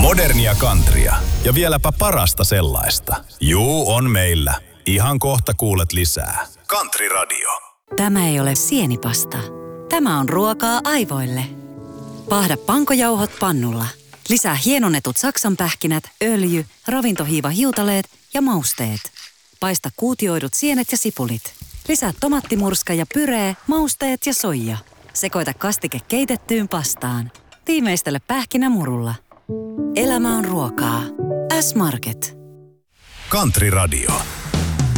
Modernia countrya ja vieläpä parasta sellaista. Juu, on meillä. Ihan kohta kuulet lisää. Country Radio. Tämä ei ole sienipasta. Tämä on ruokaa aivoille. Paahda pankojauhot pannulla. Lisää hienonnetut saksanpähkinät, öljy, ravintohiivahiutaleet ja mausteet. Paista kuutioidut sienet ja sipulit. Lisää tomattimurska ja pyree, mausteet ja soija. Sekoita kastike keitettyyn pastaan. Tiimeistele pähkinämurulla. Elämä on ruokaa. S-Market. Country Radio.